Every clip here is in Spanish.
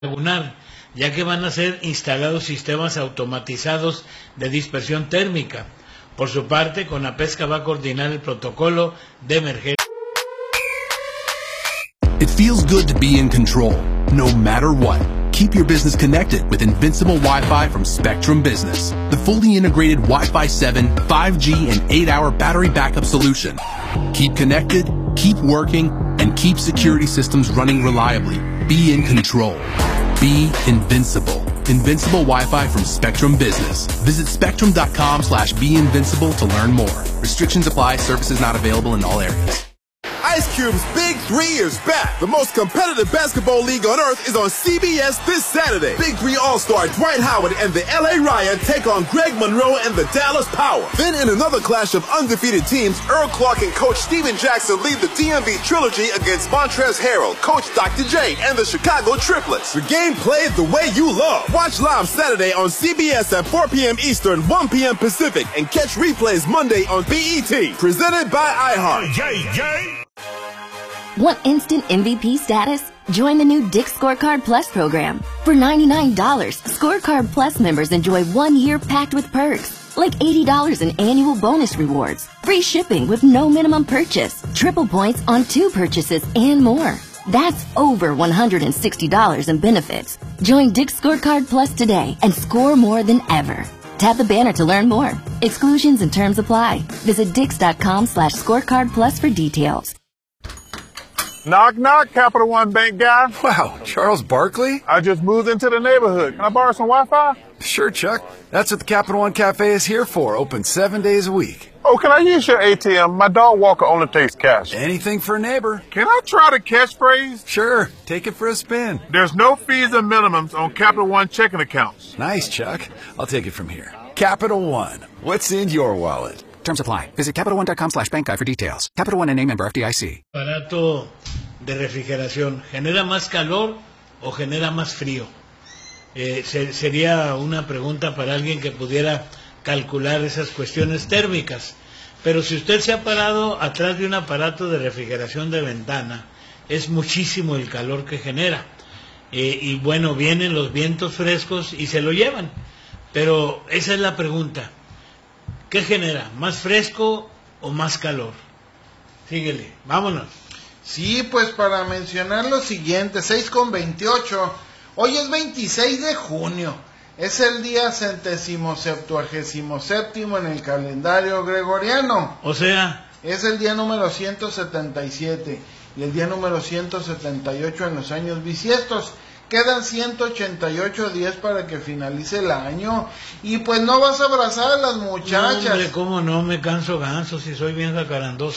lagunar, ya que van a ser instalados sistemas automatizados de dispersión térmica. Por su parte, Conapesca va a coordinar el protocolo de emergencia. It feels good to be in control, no matter what. Keep your business connected with Invincible Wi-Fi from Spectrum Business, the fully integrated Wi-Fi 7, 5G, and 8-hour battery backup solution. Keep connected, keep working, and keep security systems running reliably. Be in control. Be invincible. Invincible Wi-Fi from Spectrum Business. Visit spectrum.com/beinvincible to learn more. Restrictions apply. Services not available in all areas. Ice Cube's Big 3 is back. The most competitive basketball league on earth is on CBS this Saturday. Big 3 All-Star Dwight Howard and the LA Ryan take on Greg Monroe and the Dallas Power. Then in another clash of undefeated teams, Earl Clark and Coach Steven Jackson lead the DMV Trilogy against Montrezl Harrell, Coach Dr. J, and the Chicago Triplets. The game played the way you love. Watch live Saturday on CBS at 4 p.m. Eastern, 1 p.m. Pacific, and catch replays Monday on BET. Presented by iHeart. Yay! Want instant MVP status? Join the new Dick's Scorecard Plus program. For $99, Scorecard Plus members enjoy 1 year packed with perks, like $80 in annual bonus rewards, free shipping with no minimum purchase, triple points on 2 purchases, and more. That's over $160 in benefits. Join Dick's Scorecard Plus today and score more than ever. Tap the banner to learn more. Exclusions and terms apply. Visit dix.com/scorecard plus for details. Knock, knock, Capital One Bank guy. Wow, Charles Barkley? I just moved into the neighborhood. Can I borrow some Wi-Fi? Sure, Chuck. That's what the Capital One Cafe is here for. Open 7 days a week. Oh, can I use your ATM? My dog walker only takes cash. Anything for a neighbor. Can I try the catchphrase? Sure, take it for a spin. There's no fees or minimums on Capital One checking accounts. Nice, Chuck. I'll take it from here. Capital One. What's in your wallet? Terms apply. Visit CapitalOne.com/bankguide for details. Capital One and member FDIC. Aparato de refrigeración, ¿genera más calor o genera más frío? Sería una pregunta para alguien que pudiera calcular esas cuestiones térmicas. Pero si usted se ha parado atrás de un aparato de refrigeración de ventana, es muchísimo el calor que genera. Y bueno, vienen los vientos frescos y se lo llevan. Pero esa es la pregunta. ¿Qué genera? ¿Más fresco o más calor? Síguele, vámonos. Sí, pues para mencionar lo siguiente, 6:28. Hoy es 26 de junio. Es el día 177º en el calendario gregoriano. O sea, es el día número 177 y el día número 178 en los años bisiestos. Quedan 188 días para que finalice el año. Y pues no vas a abrazar a las muchachas. No, hombre, cómo no, me canso ganso si soy bien jacarandoso.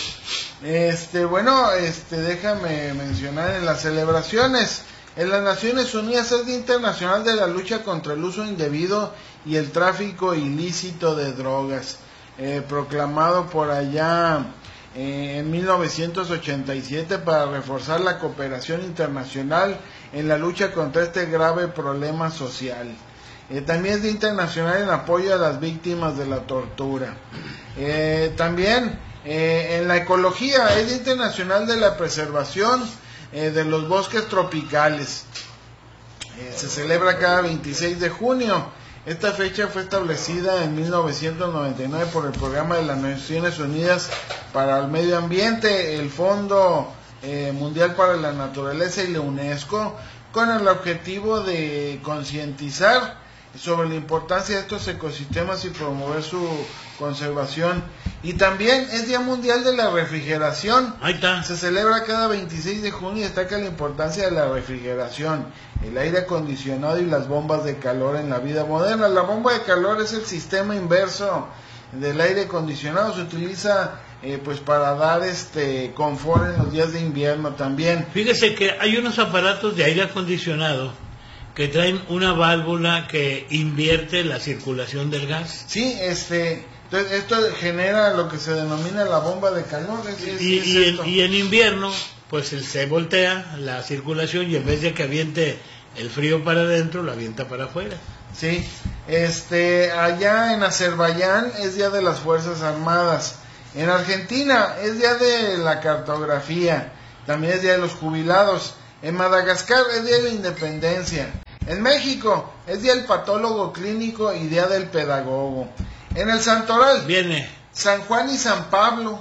Déjame mencionar en las celebraciones. En las Naciones Unidas es Día Internacional de la Lucha contra el Uso Indebido y el Tráfico Ilícito de Drogas. Proclamado por allá en 1987 para reforzar la cooperación internacional en la lucha contra este grave problema social. También es Día Internacional en apoyo a las víctimas de la tortura. También en la ecología es Día Internacional de la preservación de los bosques tropicales. Se celebra cada 26 de junio. Esta fecha fue establecida en 1999 por el Programa de las Naciones Unidas para el Medio Ambiente, el Fondo Mundial para la Naturaleza y la UNESCO, con el objetivo de concientizar sobre la importancia de estos ecosistemas y promover su conservación. Y también es Día Mundial de la Refrigeración. Ahí está. Se celebra cada 26 de junio y destaca la importancia de la refrigeración, el aire acondicionado y las bombas de calor en la vida moderna. La bomba de calor es el sistema inverso del aire acondicionado. Se utiliza pues para dar confort en los días de invierno también. Fíjese que hay unos aparatos de aire acondicionado que traen una válvula que invierte la circulación del gas. Sí, entonces esto genera lo que se denomina la bomba de calor. Y en invierno, pues se voltea la circulación y en vez de que aviente el frío para adentro, lo avienta para afuera. Sí, allá en Azerbaiyán es Día de las Fuerzas Armadas. En Argentina es Día de la Cartografía. También es Día de los Jubilados. En Madagascar es Día de la Independencia. En México es Día del Patólogo Clínico y Día del Pedagogo. En el Santoral viene San Juan y San Pablo.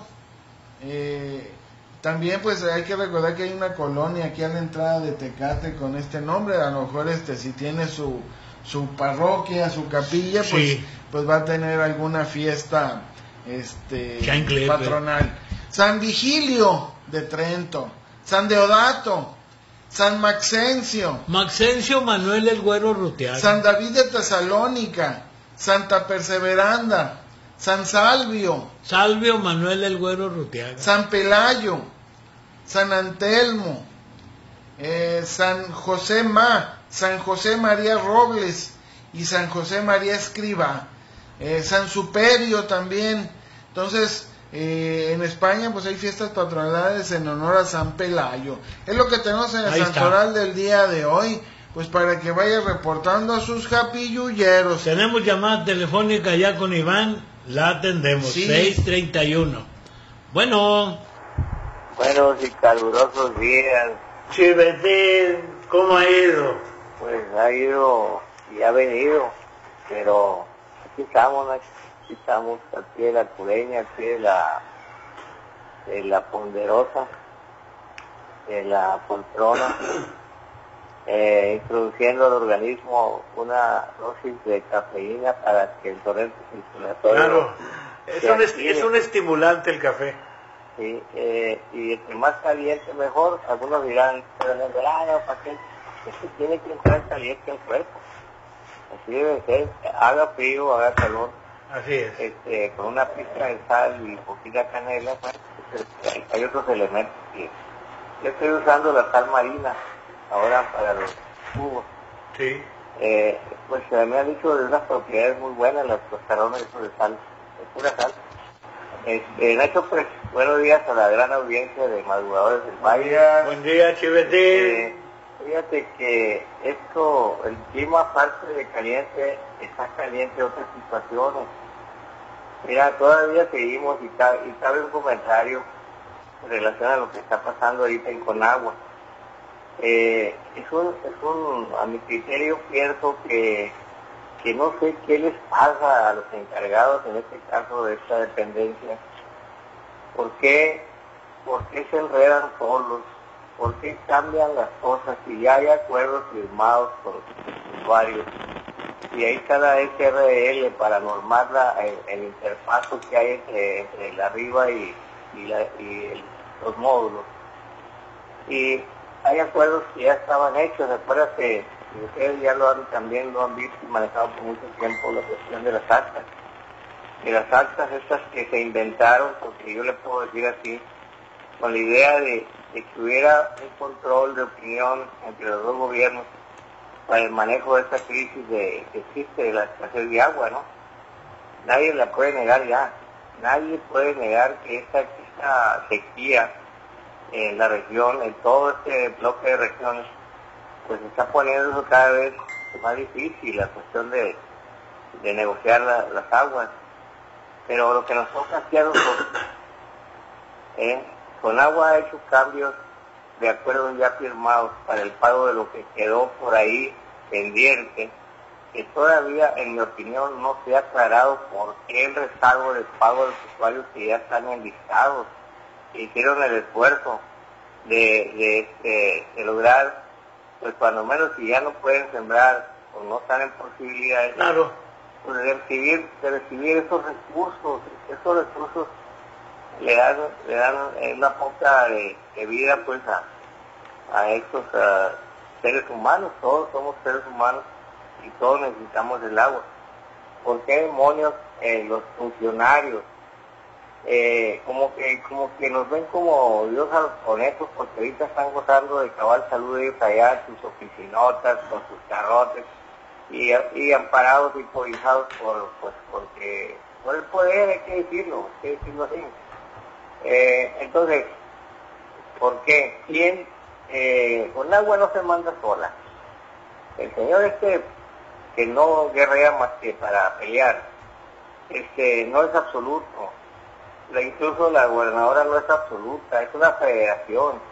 También pues hay que recordar que hay una colonia aquí a la entrada de Tecate con este nombre. A lo mejor si tiene su parroquia, su capilla, pues, sí, pues va a tener alguna fiesta patronal. San Vigilio de Trento, San Deodato, San Maxencio Manuel el Güero Rutiaga, San David de Tesalónica, Santa Perseveranda, San Salvio Manuel el Güero Rutiaga, San Pelayo, San Antelmo, San José San José María Robles y San José María Escriba, San Superio también. Entonces, en España pues hay fiestas patronales en honor a San Pelayo. Es lo que tenemos en el Santoral del día de hoy, pues para que vaya reportando a sus japilluyeros. Tenemos llamada telefónica ya con Iván, la atendemos, sí. 631. Buenos y calurosos días. Chivetín, ¿cómo ha ido? Pues ha ido y ha venido, pero aquí estamos al pie de la Cureña, al pie de la Ponderosa, de la Poltrona, introduciendo al organismo una dosis de cafeína para que el torrente circulatorio... Claro, es un estimulante el café. Sí, y entre más caliente mejor. Algunos dirán, pero en el verano, ¿para qué? Es que tiene que entrar caliente el cuerpo. Así debe ser, haga frío, haga calor. Así es. Con una pizca de sal y poquita canela, pues, hay otros elementos. Yo estoy usando la sal marina ahora para los jugos. Sí. Pues me han dicho de unas propiedades muy buenas los carones de sal, es pura sal. Nacho, pues, buenos días a la gran audiencia de Madrugadores del Valle. Buen día, Chivetín. Fíjate que el clima aparte de caliente, está caliente otras situaciones. Mira, todavía seguimos y cabe un comentario en relación a lo que está pasando ahorita en Conagua. A mi criterio pienso que no sé qué les pasa a los encargados en este caso de esta dependencia. ¿Por qué se enredan solos? ¿Por qué cambian las cosas? Si ya hay acuerdos firmados por varios y ahí está la SRL para normar el interpaso que hay entre el arriba y los módulos. Y hay acuerdos que ya estaban hechos. Recuerda que ustedes ya también lo han visto y manejado por mucho tiempo, la cuestión de las actas. De las actas estas que se inventaron, porque yo le puedo decir así, con la idea de que hubiera un control de opinión entre los dos gobiernos para el manejo de esta crisis que existe de la escasez de agua, ¿no? Nadie la puede negar ya. Nadie puede negar que esta sequía en la región, en todo este bloque de regiones, pues está poniendo cada vez más difícil la cuestión de negociar las aguas. Pero lo que nos toca aquí a nosotros, Conagua ha hecho cambios de acuerdos ya firmados para el pago de lo que quedó por ahí pendiente, que todavía, en mi opinión, no se ha aclarado por qué el rezago del pago de los usuarios que ya están enlistados, que hicieron el esfuerzo de lograr, pues cuando menos si ya no pueden sembrar o no están en posibilidades, claro, pues de recibir esos recursos le dan una pauta de vida pues a estos seres humanos. Todos somos seres humanos y todos necesitamos el agua. ¿Por qué demonios los funcionarios como que nos ven como Dios a los conejos, porque ahorita están gozando de cabal salud ellos allá, sus oficinotas, con sus carrotes, y amparados y cobijados por el poder, hay que decirlo así. Entonces, ¿por qué? ¿Quién? Conagua no se manda sola. El señor que no guerrea más que para pelear, no es absoluto. Incluso la gobernadora no es absoluta, es una federación.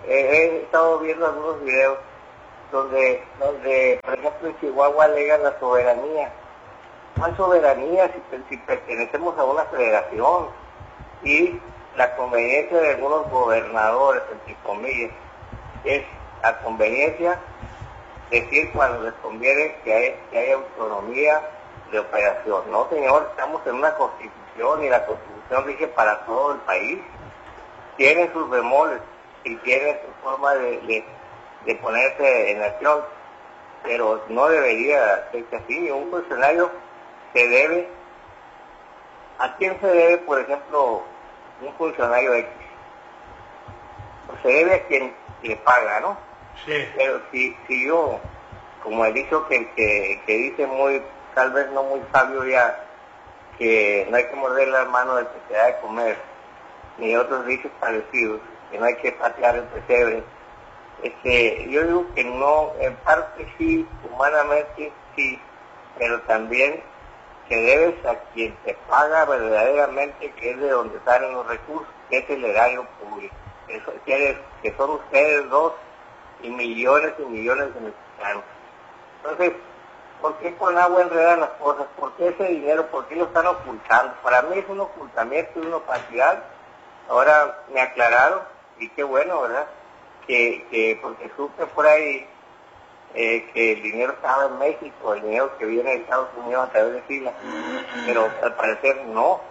he estado viendo algunos videos donde por ejemplo en Chihuahua alegan la soberanía. ¿Cuál soberanía si pertenecemos a una federación? Y la conveniencia de algunos gobernadores, entre comillas, es la conveniencia decir cuando les conviene que hay autonomía de operación. No, señor, estamos en una constitución y la constitución rige para todo el país. Tiene sus bemoles y tiene su forma de ponerse en acción, pero no debería ser así. Un funcionario se debe, ¿a quién se debe, por ejemplo, un funcionario X? Pues se debe a quien le paga, ¿no? Sí. Pero si yo, como he dicho que dice muy, tal vez no muy sabio ya, que no hay que morder la mano del que se da de comer, ni otros dichos parecidos, que no hay que patear el pesebre, yo digo que no, en parte sí, humanamente sí, pero también que debes a quien te paga verdaderamente, que es de donde salen los recursos, que es el erario público. Eso que son ustedes dos y millones de mexicanos. Entonces, ¿por qué con agua enredan las cosas? ¿Por qué ese dinero? ¿Por qué lo están ocultando? Para mí es un ocultamiento y una opacidad. Ahora me aclararon, y qué bueno, ¿verdad? Que porque supe por ahí que el dinero estaba en México, el dinero que viene de Estados Unidos a través de Sila, pero al parecer no,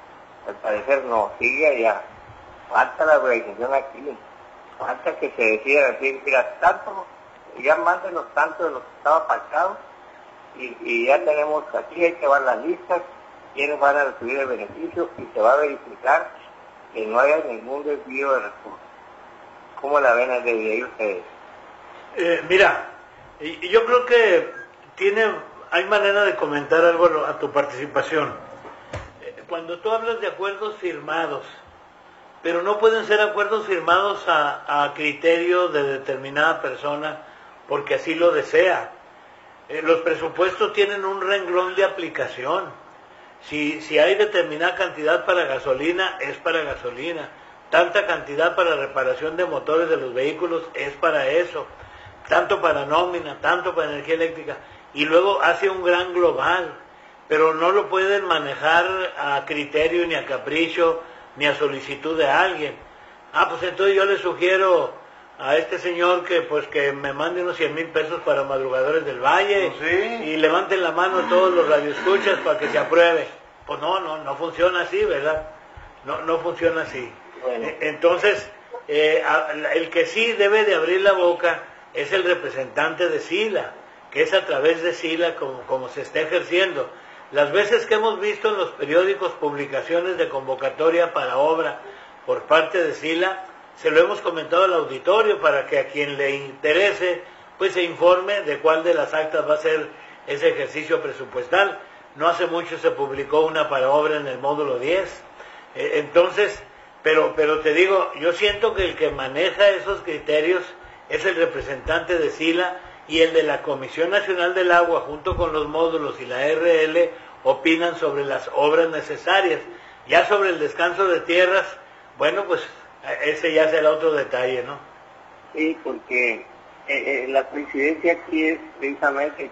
sigue allá. Falta la organización aquí, falta que se decida decir, mira, tanto, ya mándenos tanto de lo que estaba pactado, y ya tenemos aquí, hay que ver las listas, quiénes van a recibir el beneficio, y se va a verificar que no haya ningún desvío de recursos. ¿Cómo la ven desde ahí ustedes? Mira, yo creo que hay manera de comentar algo a tu participación. Cuando tú hablas de acuerdos firmados, pero no pueden ser acuerdos firmados a criterio de determinada persona, porque así lo desea. Los presupuestos tienen un renglón de aplicación. Si hay determinada cantidad para gasolina, es para gasolina. Tanta cantidad para reparación de motores de los vehículos, es para eso. Tanto para nómina, tanto para energía eléctrica. Y luego hace un gran global, pero no lo pueden manejar a criterio, ni a capricho, ni a solicitud de alguien. Pues entonces yo le sugiero a este señor que me mande unos 100,000 pesos para Madrugadores del Valle, pues sí, y levanten la mano todos los radioescuchas para que se apruebe. Pues no funciona así, ¿verdad? No funciona así. Bueno. Entonces, el que sí debe de abrir la boca es el representante de Sila, que es a través de Sila como se está ejerciendo. Las veces que hemos visto en los periódicos publicaciones de convocatoria para obra por parte de Sila, se lo hemos comentado al auditorio para que a quien le interese pues se informe de cuál de las actas va a ser ese ejercicio presupuestal. No hace mucho se publicó una para obra en el módulo 10. Entonces, pero te digo, yo siento que el que maneja esos criterios es el representante de Sila, y el de la Comisión Nacional del Agua, junto con los módulos y la RL, opinan sobre las obras necesarias. Ya sobre el descanso de tierras, bueno, pues ese ya será otro detalle, ¿no? Sí, porque la coincidencia aquí es precisamente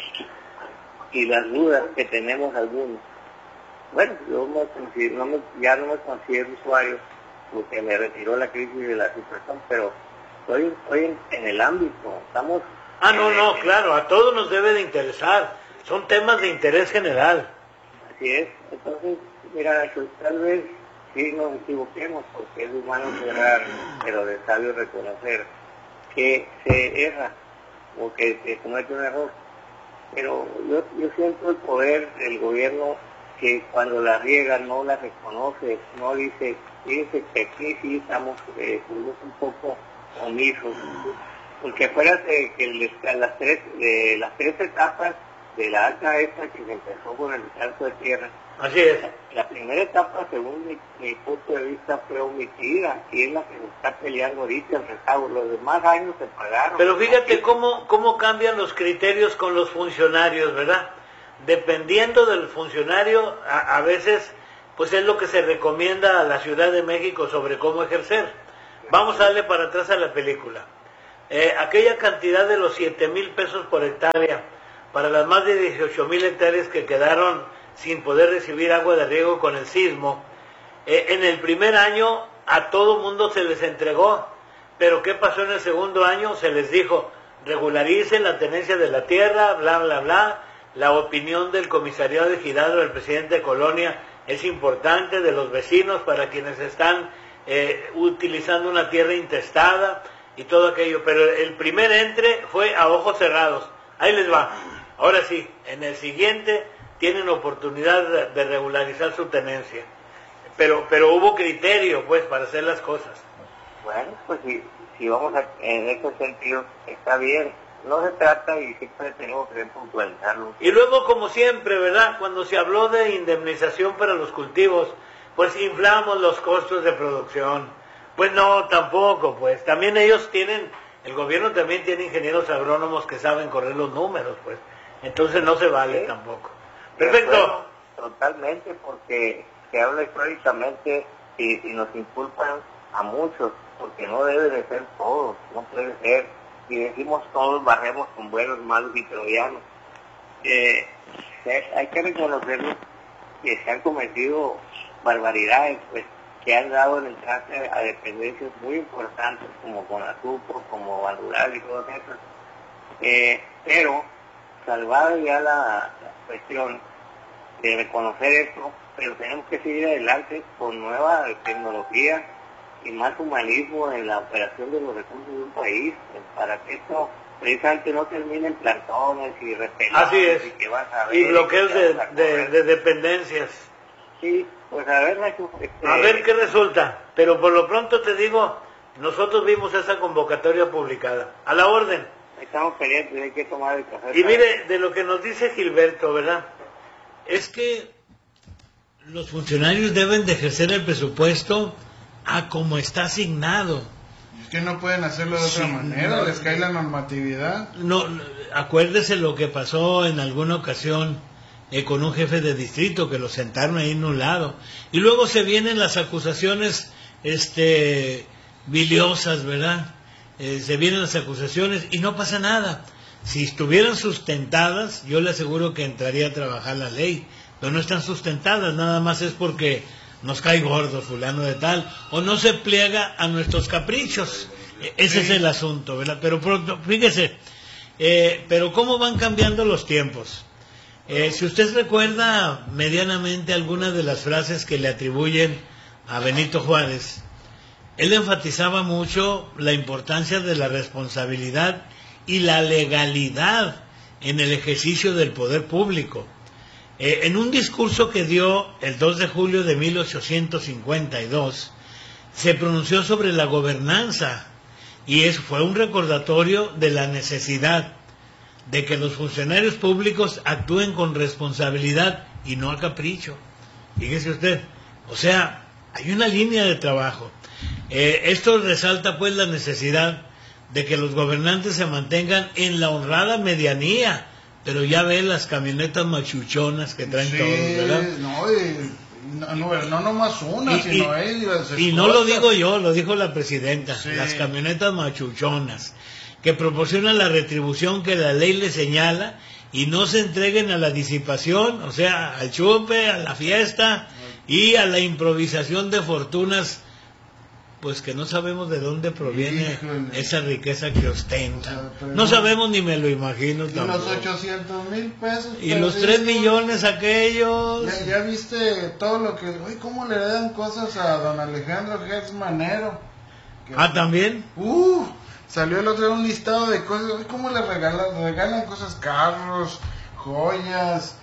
y las dudas que tenemos algunos. Bueno, yo ya no me considero usuario, porque me retiró la crisis de la situación, pero estoy en el ámbito, estamos... No, claro, a todos nos debe de interesar, son temas de interés general. Así es, entonces, mira, tal vez sí nos equivoquemos, porque es humano errar, pero de sabio reconocer que se erra, o que se comete un error. Pero yo siento el poder del gobierno, que cuando la riega no la reconoce, no dice, fíjense que aquí sí estamos un poco omisos. Porque acuérdate que las tres etapas de la alta esta que se empezó con el descanso de tierra, así es. La primera etapa, según mi punto de vista, fue omitida, y es la que se está peleando ahorita el rezago. Los demás años se pagaron. Pero fíjate cómo cambian los criterios con los funcionarios, ¿verdad? Dependiendo del funcionario, a veces pues es lo que se recomienda a la Ciudad de México sobre cómo ejercer. Vamos a darle para atrás a la película. Aquella cantidad de los 7,000 pesos por hectárea para las más de 18,000 hectáreas que quedaron sin poder recibir agua de riego con el sismo, en el primer año a todo mundo se les entregó, pero ¿qué pasó en el segundo año? Se les dijo, regularicen la tenencia de la tierra, bla, bla, bla. La opinión del comisariado de Giraldo, del presidente de Colonia, es importante, de los vecinos, para quienes están utilizando una tierra intestada y todo aquello, pero el primer entre fue a ojos cerrados. Ahí les va. Ahora sí, en el siguiente tienen oportunidad de regularizar su tenencia, pero hubo criterio pues para hacer las cosas. Bueno, pues si vamos en ese sentido, está bien. No se trata, y siempre tenemos que puntualizarlo. Y luego, como siempre, ¿verdad? Cuando se habló de indemnización para los cultivos, pues inflamos los costos de producción. Pues no, tampoco, pues. También ellos tienen, el gobierno también tiene ingenieros agrónomos que saben correr los números, pues. Entonces no se vale tampoco. Perfecto. Bueno, totalmente, porque se habla históricamente y nos inculpan a muchos, porque no debe de ser todos, no puede ser. Si decimos todos, barremos con buenos, malos y troyanos. Hay que reconocerlo que se han cometido barbaridades, pues, que han dado el entrance a dependencias muy importantes, como Conasupo, como Banrural y todas esas. Pero, salvada ya la cuestión de reconocer esto, pero tenemos que seguir adelante con nueva tecnología y más humanismo en la operación de los recursos de un país, para que esto precisamente no termine en plantones y repelados. Así es, y que vas a ver, y bloqueos de dependencias. Sí, pues a ver, Nacho, a ver qué resulta, pero por lo pronto te digo, nosotros vimos esa convocatoria publicada, a la orden. Estamos pendientes, hay que tomar el café. Y mire, de lo que nos dice Gilberto, ¿verdad? Es que los funcionarios deben de ejercer el presupuesto a como está asignado. Es que no pueden hacerlo de otra manera, les cae la normatividad. No, acuérdese lo que pasó en alguna ocasión con un jefe de distrito, que lo sentaron ahí en un lado. Y luego se vienen las acusaciones biliosas, ¿verdad? Se vienen las acusaciones y no pasa nada. Si estuvieran sustentadas, yo le aseguro que entraría a trabajar la ley, pero no están sustentadas, nada más es porque nos cae gordo fulano de tal, o no se pliega a nuestros caprichos. Ese es el asunto, ¿verdad? Pero pronto, fíjese, pero cómo van cambiando los tiempos. Si usted recuerda medianamente algunas de las frases que le atribuyen a Benito Juárez, él enfatizaba mucho la importancia de la responsabilidad y la legalidad en el ejercicio del poder público. En un discurso que dio el 2 de julio de 1852, se pronunció sobre la gobernanza, y eso fue un recordatorio de la necesidad de que los funcionarios públicos actúen con responsabilidad y no a capricho. Fíjese usted, o sea, hay una línea de trabajo. Esto resalta pues la necesidad de que los gobernantes se mantengan en la honrada medianía, pero ya ve las camionetas machuchonas que traen todos, ¿verdad? No nomás una, sino ellas. Y no lo digo yo, lo dijo la presidenta, las camionetas machuchonas, que proporcionan la retribución que la ley le señala y no se entreguen a la disipación, o sea, al chupe, a la fiesta y a la improvisación de fortunas, pues que no sabemos de dónde proviene esa riqueza que ostentan. No sabemos, ni me lo imagino. Y los 800,000 pesos. Y los 3 millones aquellos. Ya viste todo lo que... Uy, cómo le dan cosas a don Alejandro Gertz Manero. ¿También? Salió el otro día un listado de cosas. Uy, cómo le regalan cosas, carros, joyas,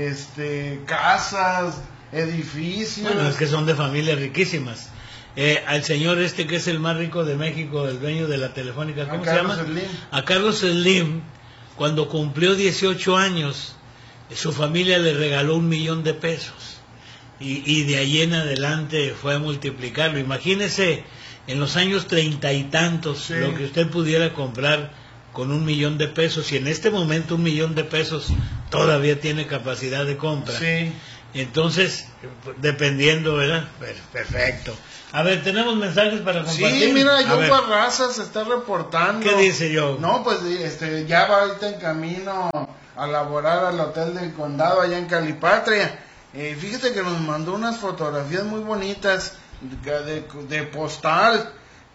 casas, edificios. Bueno, es que son de familias riquísimas. Al señor que es el más rico de México, el dueño de la Telefónica, ¿cómo se llama? A Carlos Slim, cuando cumplió 18 años, su familia le regaló 1,000,000 de pesos, y de ahí en adelante fue a multiplicarlo. Imagínese en los años 30 y tantos lo que usted pudiera comprar con 1,000,000 de pesos, y en este momento 1,000,000 de pesos todavía tiene capacidad de compra. Entonces, dependiendo, ¿verdad? Perfecto. A ver, ¿tenemos mensajes para compartir? Sí, mira, Joe Barraza se está reportando. ¿Qué dice Joe? No, pues ya va ahorita en camino a laborar al Hotel del Condado allá en Calipatria. Fíjate que nos mandó unas fotografías muy bonitas de postal.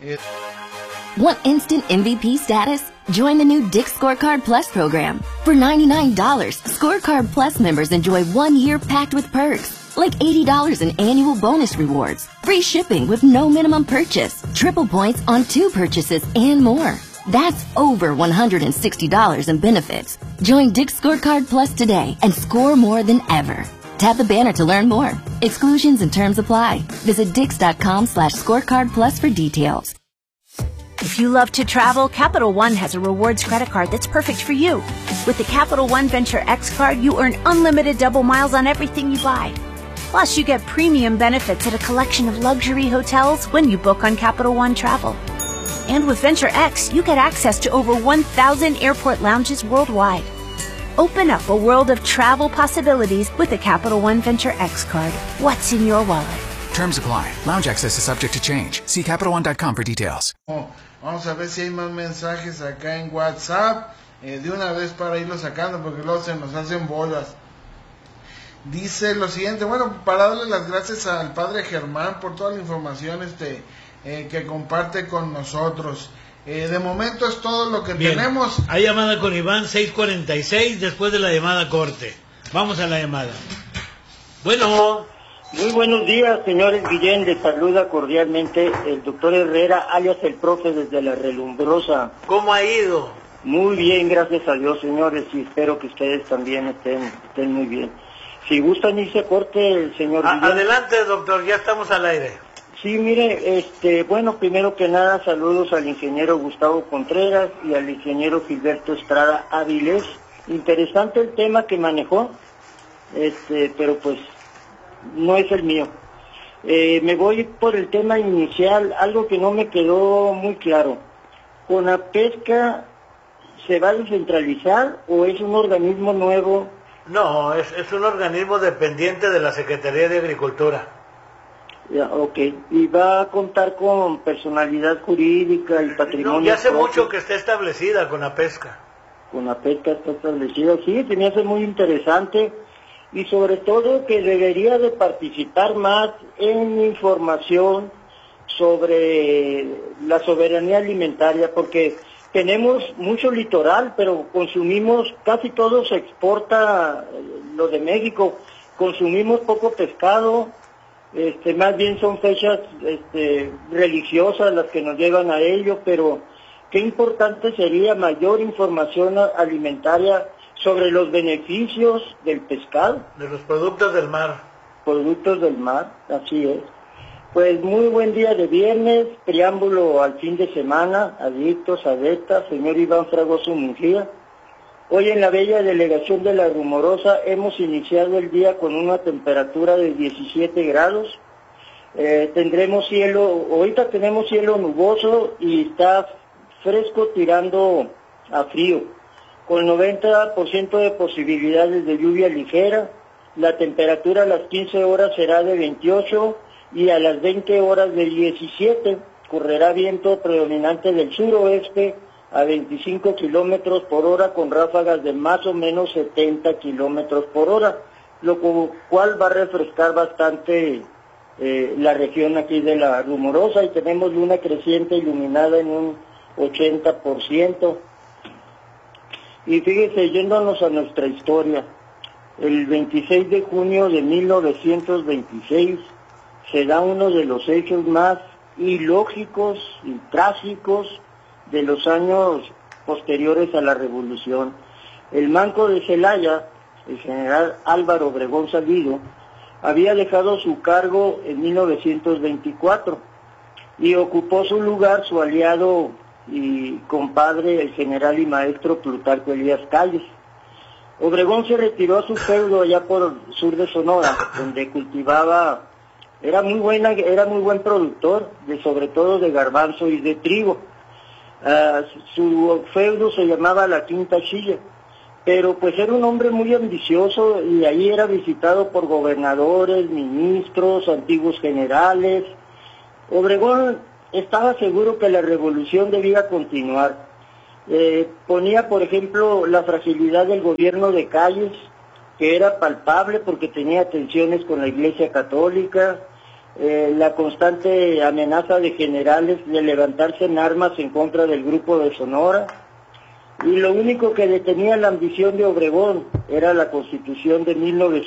Want instant MVP status? Join the new Dick's Scorecard Plus program. For $99, Scorecard Plus members enjoy 1 year packed with perks, like $80 in annual bonus rewards, free shipping with no minimum purchase, triple points on 2 purchases, and more. That's over $160 in benefits. Join Dick's Scorecard Plus today and score more than ever. Tap the banner to learn more. Exclusions and terms apply. Visit Dix.com/scorecard plus for details. If you love to travel, Capital One has a rewards credit card that's perfect for you. With the Capital One Venture X card, you earn unlimited double miles on everything you buy. Plus, you get premium benefits at a collection of luxury hotels when you book on Capital One Travel. And with Venture X, you get access to over 1,000 airport lounges worldwide. Open up a world of travel possibilities with the Capital One Venture X card. What's in your wallet? Terms apply. Lounge access is subject to change. See CapitalOne.com for details. Vamos a ver si hay más mensajes acá en WhatsApp. De una vez para irlos sacando porque luego se nos hacen bolas. Dice lo siguiente, bueno, para darle las gracias al padre Germán por toda la información que comparte con nosotros. De momento es todo lo que tenemos. Hay llamada con Iván, 646, después de la llamada corte. Vamos a la llamada. Bueno. Muy buenos días, señores Guillén. Les saluda cordialmente el doctor Herrera, alias el profe desde La Relumbrosa. ¿Cómo ha ido? Muy bien, gracias a Dios, señores, y espero que ustedes también estén muy bien. Si gustan irse a corte, el señor Guillén. Adelante, doctor, ya estamos al aire. Sí, mire, bueno, primero que nada, saludos al ingeniero Gustavo Contreras y al ingeniero Gilberto Estrada Áviles. Interesante el tema que manejó, pero pues no es el mío. Me voy por el tema inicial, algo que no me quedó muy claro. ¿Conapesca se va a descentralizar o es un organismo nuevo? No, es un organismo dependiente de la Secretaría de Agricultura. Ya, ok. ¿Y va a contar con personalidad jurídica y patrimonio? No, ya hace mucho que está establecida Conapesca. Conapesca está establecida, sí, se me hace muy interesante. Y sobre todo que debería de participar más en información sobre la soberanía alimentaria, porque tenemos mucho litoral, pero consumimos, casi todo se exporta lo de México, consumimos poco pescado, más bien son fechas religiosas las que nos llevan a ello, pero qué importante sería mayor información alimentaria sobre los beneficios del pescado. De los productos del mar. Productos del mar, así es. Pues muy buen día de viernes, preámbulo al fin de semana, adictos, adeptas, señor Iván Fragoso Mungía. Hoy en la bella delegación de La Rumorosa hemos iniciado el día con una temperatura de 17 grados. Tendremos cielo, ahorita tenemos cielo nuboso y está fresco tirando a frío, con 90% de posibilidades de lluvia ligera. La temperatura a las 15 horas será de 28 y a las 20 horas de 17. Correrá viento predominante del suroeste a 25 kilómetros por hora con ráfagas de más o menos 70 kilómetros por hora, lo cual va a refrescar bastante la región aquí de La Rumorosa, y tenemos luna creciente iluminada en un 80%. Y fíjese, yéndonos a nuestra historia, el 26 de junio de 1926 se da uno de los hechos más ilógicos y trágicos de los años posteriores a la Revolución. El manco de Celaya, el general Álvaro Obregón Salido, había dejado su cargo en 1924 y ocupó su lugar su aliado y compadre, el general y maestro Plutarco Elías Calles. Obregón se retiró a su feudo allá por el sur de Sonora, donde cultivaba, era muy buen productor, sobre todo de garbanzo y de trigo. Su feudo se llamaba La Quinta Chilla, pero pues era un hombre muy ambicioso y ahí era visitado por gobernadores, ministros, antiguos generales. Obregón estaba seguro que la revolución debía continuar. Ponía, por ejemplo, la fragilidad del gobierno de Calles, que era palpable porque tenía tensiones con la Iglesia Católica, la constante amenaza de generales de levantarse en armas en contra del Grupo de Sonora, y lo único que detenía la ambición de Obregón era la Constitución de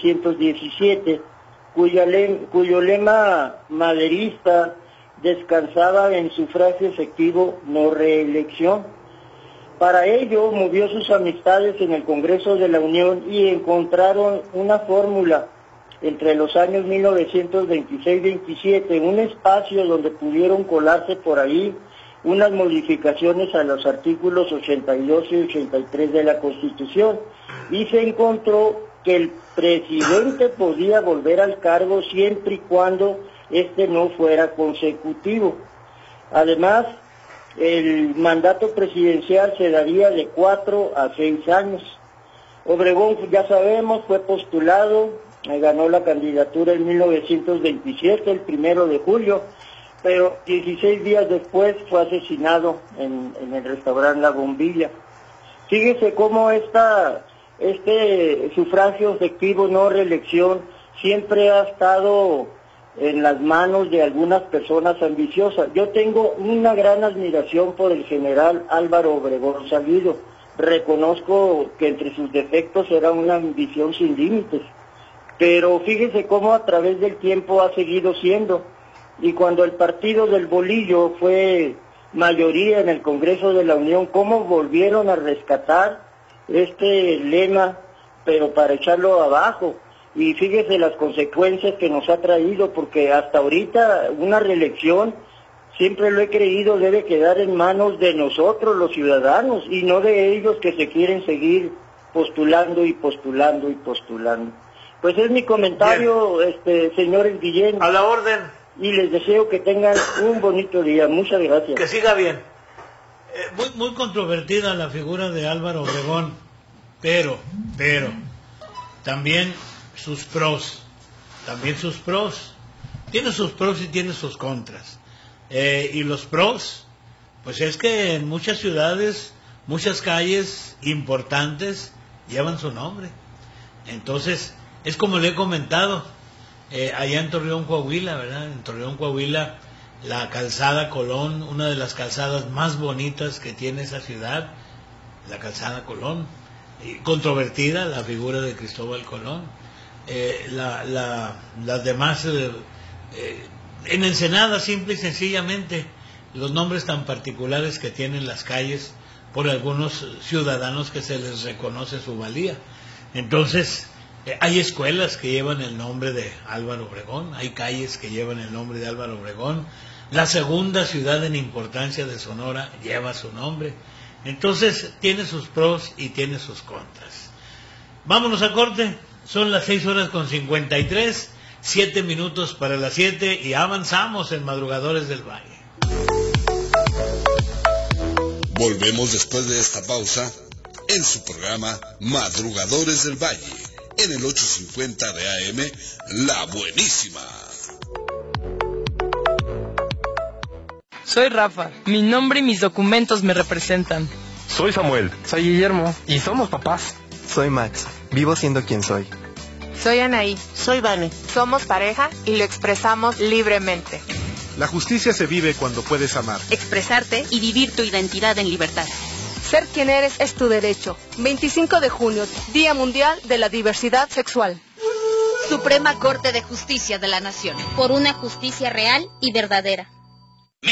1917, cuyo lema maderista descansaba en sufragio efectivo, no reelección. Para ello movió sus amistades en el Congreso de la Unión y encontraron una fórmula entre los años 1926-27, un espacio donde pudieron colarse por ahí unas modificaciones a los artículos 82 y 83 de la Constitución, y se encontró que el presidente podía volver al cargo siempre y cuando este no fuera consecutivo. Además, el mandato presidencial se daría de 4 a 6 años. Obregón, ya sabemos, fue postulado, ganó la candidatura en 1927, el 1 de julio, pero 16 días después fue asesinado en el restaurante La Bombilla. Fíjese cómo este sufragio efectivo, no reelección, siempre ha estado en las manos de algunas personas ambiciosas. Yo tengo una gran admiración por el general Álvaro Obregón Salido. Reconozco que entre sus defectos era una ambición sin límites, pero fíjese cómo a través del tiempo ha seguido siendo. Y cuando el partido del Bolillo fue mayoría en el Congreso de la Unión, cómo volvieron a rescatar este lema, pero para echarlo abajo. Y fíjese las consecuencias que nos ha traído, porque hasta ahorita una reelección, siempre lo he creído, debe quedar en manos de nosotros los ciudadanos y no de ellos que se quieren seguir postulando y postulando y postulando. Pues es mi comentario, señores Guillén. A la orden. Y les deseo que tengan un bonito día. Muchas gracias. Que siga bien. Muy controvertida la figura de Álvaro Obregón, pero también sus pros. Tiene sus pros y tiene sus contras. Y los pros, pues es que en muchas ciudades, muchas calles importantes llevan su nombre. Entonces, es como le he comentado, allá en Torreón, Coahuila, ¿verdad? En Torreón, Coahuila, la calzada Colón, una de las calzadas más bonitas que tiene esa ciudad, la calzada Colón. Controvertida la figura de Cristóbal Colón. Las demás, en Ensenada, simple y sencillamente, los nombres tan particulares que tienen las calles por algunos ciudadanos que se les reconoce su valía. Entonces, hay escuelas que llevan el nombre de Álvaro Obregón, hay calles que llevan el nombre de Álvaro Obregón, la segunda ciudad en importancia de Sonora lleva su nombre. Entonces, tiene sus pros y tiene sus contras. Vámonos a corte, son las 6:53, 7 minutos para las 7 y avanzamos en Madrugadores del Valle. Volvemos después de esta pausa en su programa Madrugadores del Valle, en el 850 de AM, La Buenísima. Soy Rafa, mi nombre y mis documentos me representan. Soy Samuel. Soy Guillermo. Y somos papás. Soy Max, vivo siendo quien soy. Soy Anaí. Soy Vane. Somos pareja y lo expresamos libremente. La justicia se vive cuando puedes amar, expresarte y vivir tu identidad en libertad. Ser quien eres es tu derecho. 25 de junio, Día Mundial de la Diversidad Sexual. Suprema Corte de Justicia de la Nación. Por una justicia real y verdadera.